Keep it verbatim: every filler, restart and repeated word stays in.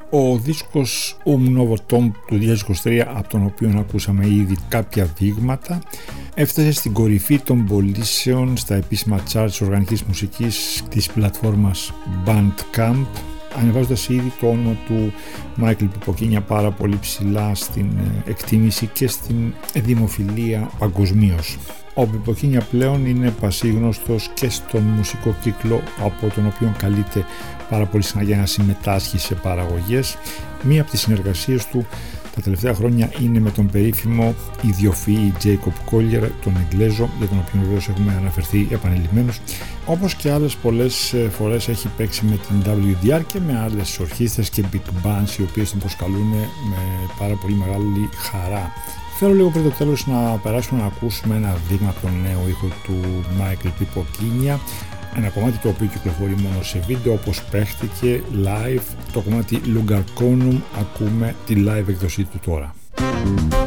Ο δίσκος Um Novo Tom του δύο χιλιάδες είκοσι τρία, από τον οποίο ακούσαμε ήδη κάποια δείγματα, έφτασε στην κορυφή των πωλήσεων στα επίσημα charts οργανικής μουσικής της πλατφόρμας Bandcamp, ανεβάζοντας ήδη το όνομα του Μάικλ Πιποκίνια πάρα πολύ ψηλά στην εκτίμηση και στην δημοφιλία παγκοσμίως. Ο Πιποκίνια πλέον είναι πασίγνωστος και στον μουσικό κύκλο, από τον οποίο καλείται πάρα πολύ συχνά για να συμμετάσχει σε παραγωγές. Μία από τις συνεργασίες του τα τελευταία χρόνια είναι με τον περίφημο ιδιοφυή Jacob Collier, τον Εγγλέζο, για τον οποίο βεβαίως έχουμε αναφερθεί επανειλημμένως. Όπως και άλλες πολλές φορές έχει παίξει με την ντάμπλιου ντι αρ και με άλλες ορχήστρες και big bands, οι οποίες τον προσκαλούν με πάρα πολύ μεγάλη χαρά. Θέλω λίγο πριν το τέλος να περάσουμε να ακούσουμε ένα δείγμα από τον νέο ήχο του Michael Πιποκίνια, ένα κομμάτι το οποίο κυκλοφορεί μόνο σε βίντεο, όπως παίχτηκε live, το κομμάτι Lungarconum. Ακούμε τη live εκδοσή του τώρα.